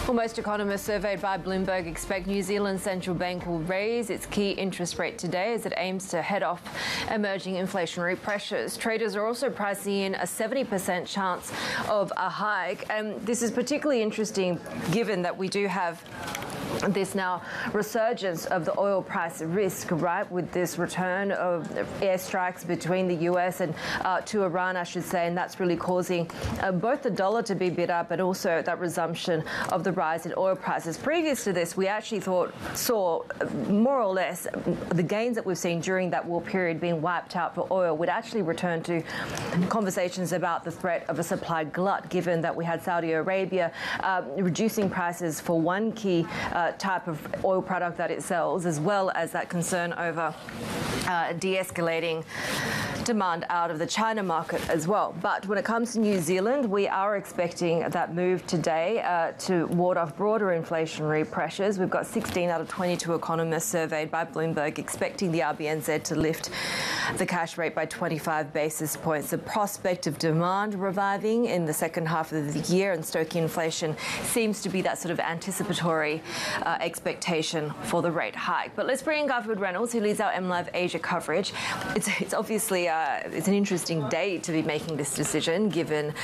Well, most economists surveyed by Bloomberg expect New Zealand's central bank will raise its key interest rate today as it aims to head off emerging inflationary pressures. Traders are also pricing in a 70% chance of a hike. And this is particularly interesting given that we do have this now resurgence of the oil price risk, right, with this return of airstrikes between the US and to Iran, I should say, and that's really causing both the dollar to be bid up but also that resumption of the rise in oil prices. Previous to this, we actually saw more or less the gains that we've seen during that war period being wiped out for oil would actually return to conversations about the threat of a supply glut, given that we had Saudi Arabia reducing prices for one key type of oil product that it sells, as well as that concern over de-escalating demand out of the China market as well. But when it comes to New Zealand, we are expecting that move today to ward off broader inflationary pressures. We've got 16 out of 22 economists surveyed by Bloomberg expecting the RBNZ to lift the cash rate by 25 basis points. The prospect of demand reviving in the second half of the year and stoking inflation seems to be that sort of anticipatory expectation for the rate hike. But let's bring in Garfield Reynolds, who leads our MLive Asia coverage. It's obviously it's an interesting day to be making this decision, given